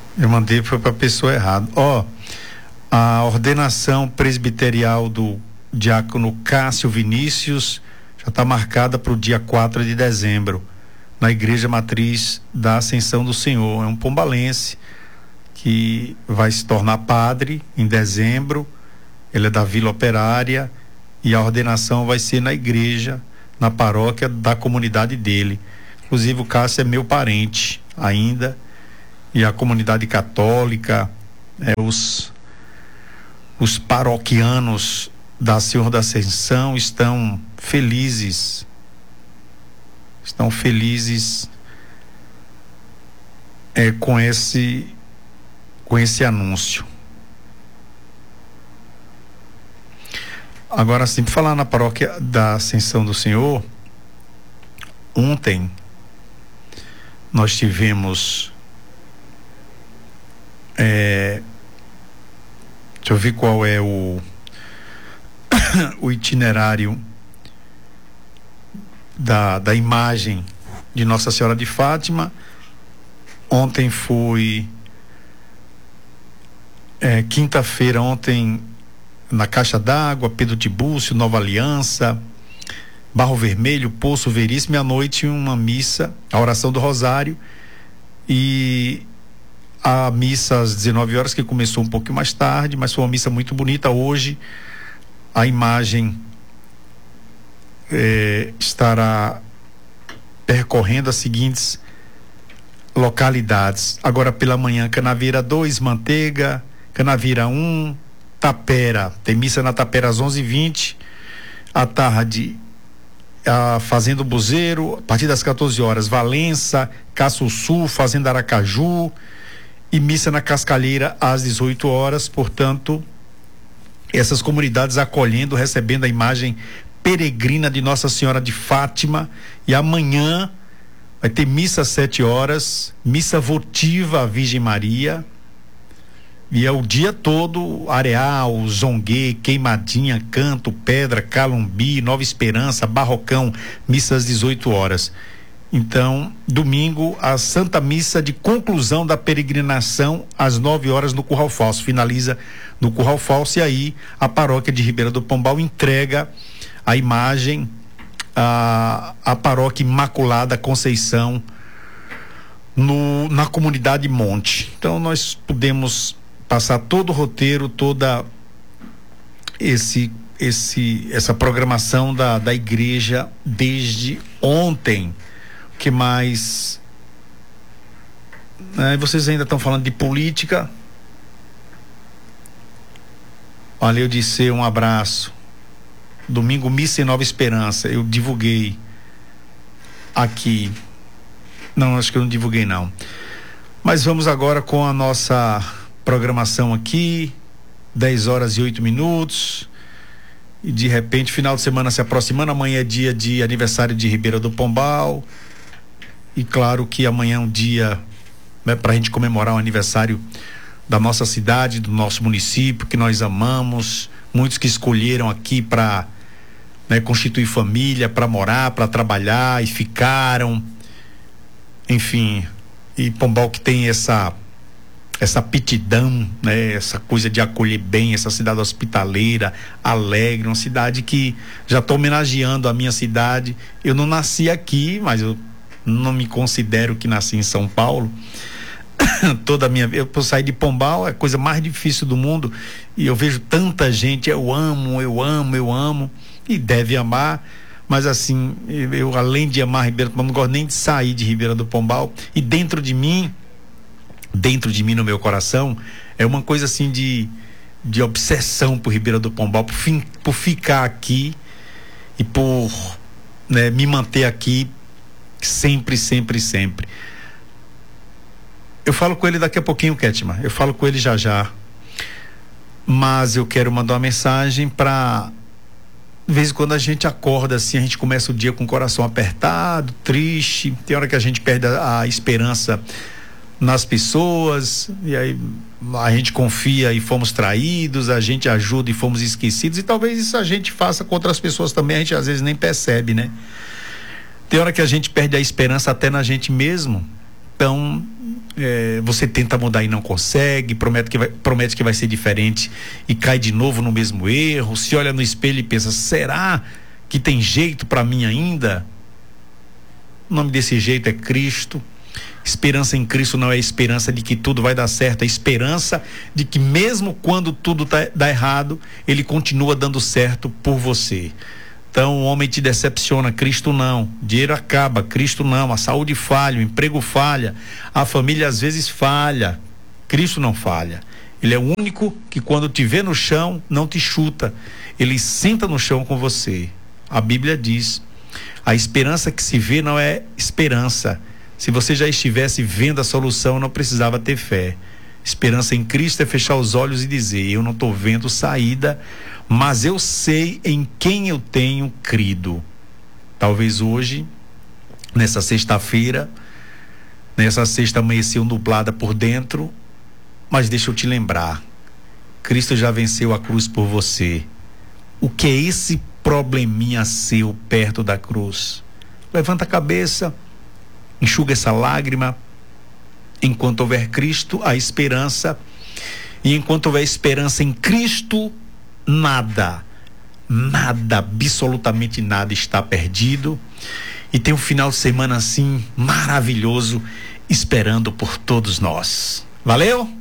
Eu mandei, foi para a pessoa errada. A ordenação presbiterial do diácono Cássio Vinícius já está marcada para o dia 4 de dezembro, na Igreja Matriz da Ascensão do Senhor. É um pombalense que vai se tornar padre em dezembro. Ele é da Vila Operária e a ordenação vai ser na igreja, na paróquia da comunidade dele. Inclusive o Cássio é meu parente ainda, e a comunidade católica, os paroquianos da Senhor da Ascensão estão felizes com esse anúncio. Agora sim, para falar na paróquia da Ascensão do Senhor, ontem nós tivemos deixa eu ver qual é o itinerário da imagem de Nossa Senhora de Fátima. Ontem foi quinta-feira, ontem na Caixa d'Água, Pedro Tibúrcio, Nova Aliança, Barro Vermelho, Poço Veríssimo, e à noite uma missa, a oração do Rosário, e a missa às 19 horas, que começou um pouquinho mais tarde, mas foi uma missa muito bonita. Hoje a imagem estará percorrendo as seguintes localidades. Agora pela manhã, Canavieira 2, Manteiga, Canavieira 1, Tapera, tem missa na Tapera às 11h20. À tarde, a Fazenda Buzeiro, a partir das 14 horas, Valença, Caçuçu, Fazenda Aracaju, e missa na Cascalheira às 18 horas. Portanto, essas comunidades acolhendo, recebendo a imagem peregrina de Nossa Senhora de Fátima. E amanhã vai ter missa às 7 horas, missa votiva à Virgem Maria, e é o dia todo: Areal, Zonguê, Queimadinha, Canto, Pedra, Calumbi, Nova Esperança, Barrocão, missa às 18 horas. Então, domingo, a Santa Missa de conclusão da peregrinação às 9 horas no Curral Falso. Finaliza no Curral Falso, e aí a paróquia de Ribeira do Pombal entrega a imagem à paróquia Imaculada Conceição na comunidade Monte. Então nós podemos passar todo o roteiro, toda essa programação da igreja desde ontem. Que mais? Vocês ainda estão falando de política. Olha, eu disse um abraço. Domingo, missa em Nova Esperança. Eu divulguei aqui. Não, acho que eu não divulguei não. Mas vamos agora com a nossa programação aqui. 10h08. E de repente, final de semana se aproximando. Amanhã é dia de aniversário de Ribeira do Pombal. E claro que amanhã é um dia, para a gente comemorar o aniversário da nossa cidade, do nosso município, que nós amamos. Muitos que escolheram aqui para constituir família, para morar, para trabalhar, e ficaram. Enfim, e Pombal que tem essa aptidão, essa coisa de acolher bem, essa cidade hospitaleira, alegre, uma cidade que já está homenageando a minha cidade. Eu não nasci aqui, mas eu não me considero que nasci em São Paulo. Toda a minha vida, eu sair de Pombal é a coisa mais difícil do mundo, e eu vejo tanta gente, eu amo, e deve amar, mas assim, eu além de amar Ribeira do Pombal, não gosto nem de sair de Ribeira do Pombal. E dentro de mim, no meu coração, é uma coisa assim de obsessão por Ribeira do Pombal, por ficar aqui e por me manter aqui sempre. Eu falo com ele daqui a pouquinho, Kétima. Eu falo com ele já. Mas eu quero mandar uma mensagem para, de vez em quando a gente acorda assim, a gente começa o dia com o coração apertado, triste. Tem hora que a gente perde a esperança nas pessoas, e aí a gente confia e fomos traídos, a gente ajuda e fomos esquecidos, e talvez isso a gente faça com outras pessoas também, a gente às vezes nem percebe, né? Tem hora que a gente perde a esperança até na gente mesmo. Então você tenta mudar e não consegue, promete que vai ser diferente e cai de novo no mesmo erro, se olha no espelho e pensa, será que tem jeito para mim ainda? O nome desse jeito é Cristo. Esperança em Cristo não é esperança de que tudo vai dar certo, é esperança de que mesmo quando tudo dá errado, Ele continua dando certo por você. Então o homem te decepciona, Cristo não. Dinheiro acaba, Cristo não. A saúde falha, o emprego falha, a família às vezes falha, Cristo não falha. Ele é o único que quando te vê no chão não te chuta, Ele senta no chão com você. A Bíblia diz, a esperança que se vê não é esperança. Se você já estivesse vendo a solução, não precisava ter fé. Esperança em Cristo é fechar os olhos e dizer, eu não estou vendo saída, mas eu sei em quem eu tenho crido. Talvez hoje, nessa sexta-feira, nessa sexta amanheceu nublada por dentro, mas deixa eu te lembrar, Cristo já venceu a cruz por você. O que é esse probleminha seu perto da cruz? Levanta a cabeça, enxuga essa lágrima. Enquanto houver Cristo, há esperança, e enquanto houver esperança em Cristo, nada, absolutamente nada está perdido, e tem um final de semana assim maravilhoso esperando por todos nós. Valeu?